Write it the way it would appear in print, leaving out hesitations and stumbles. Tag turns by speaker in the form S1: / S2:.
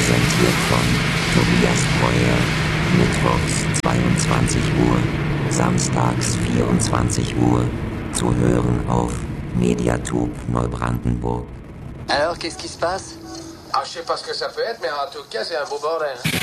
S1: Präsentiert von Tobias Breuer. Mittwochs 22 Uhr, samstags 24 Uhr. Zu hören auf Mediatube Neubrandenburg.
S2: Alors, qu'est-ce qui se passe?
S3: Ah, je sais pas ce que ça peut être, mais en tout cas, c'est un beau bordel.